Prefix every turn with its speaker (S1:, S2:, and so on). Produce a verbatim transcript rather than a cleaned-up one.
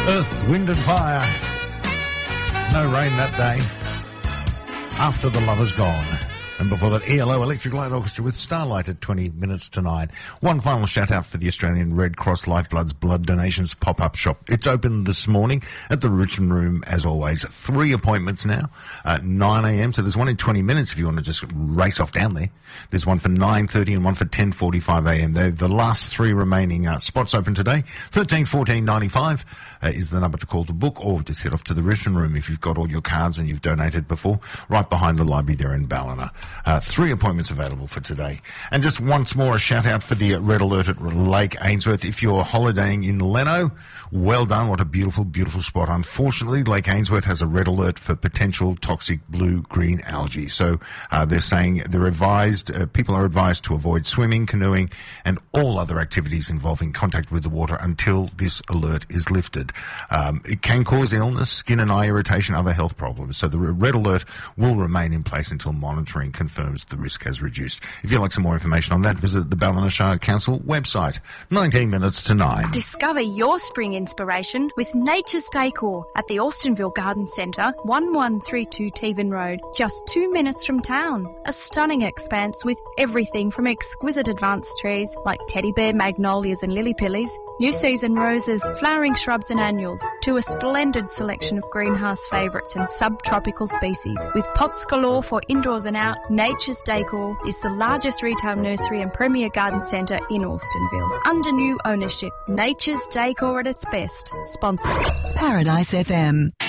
S1: Earth, Wind and Fire. No rain that day. After the Lover's Gone. And before that, E L O Electric Light Orchestra with Starlight at twenty minutes to nine. One final shout out for the Australian Red Cross Lifeblood's Blood Donations pop-up shop. It's open this morning at the Richmond Room, as always. Three appointments now at nine a.m. So there's one in twenty minutes if you want to just race off down there. There's one for nine thirty and one for ten forty-five a.m. They're the last three remaining uh, spots open today. thirteen fourteen ninety-five uh, is the number to call to book, or just head off to the Richmond Room if you've got all your cards and you've donated before, right behind the library there in Ballina. Uh, three appointments available for today. And just once more, a shout out for the red alert at Lake Ainsworth. If you're holidaying in Leno, well done. What a beautiful, beautiful spot. Unfortunately, Lake Ainsworth has a red alert for potential toxic blue-green algae. So uh, they're saying they're advised, uh, people are advised to avoid swimming, canoeing, and all other activities involving contact with the water until this alert is lifted. Um, it can cause illness, skin and eye irritation, other health problems. So the red alert will remain in place until monitoring confirms the risk has reduced. If you'd like some more information on that, visit the Ballina Shire Council website. nineteen minutes to nine.
S2: Discover your spring inspiration with Nature's Decor at the Austinville Garden Centre, one one three two Tevan Road, just two minutes from town. A stunning expanse with everything from exquisite advanced trees like teddy bear, magnolias and lily pillies, new season roses, flowering shrubs and annuals, to a splendid selection of greenhouse favourites and subtropical species. With pots galore for indoors and out, Nature's Decor is the largest retail nursery and premier garden centre in Austinville. Under new ownership, Nature's Decor at its best. Sponsored.
S3: Paradise F M.